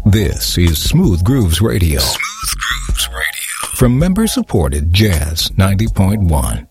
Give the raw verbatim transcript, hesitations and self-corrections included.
This is Smooth Grooves Radio. Smooth Grooves Radio. From member-supported Jazz ninety point one.